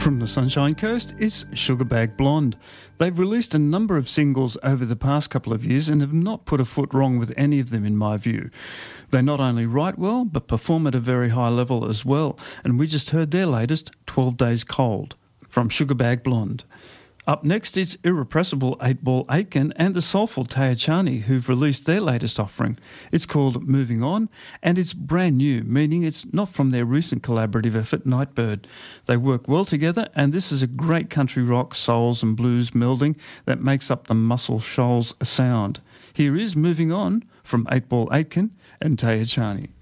From the Sunshine Coast is Sugarbag Blonde. They've released a number of singles over the past couple of years and have not put a foot wrong with any of them in my view. They not only write well, but perform at a very high level as well, and we just heard their latest, 12 Days Cold, from Sugarbag Blonde. Up next is Irrepressible 8-Ball Aitken and the soulful Taya Chani, who've released their latest offering. It's called Moving On, and it's brand new, meaning it's not from their recent collaborative effort, Nightbird. They work well together, and this is a great country rock, souls and blues melding that makes up the Muscle Shoals sound. Here is Moving On from 8-Ball Aitken and Taya Chani.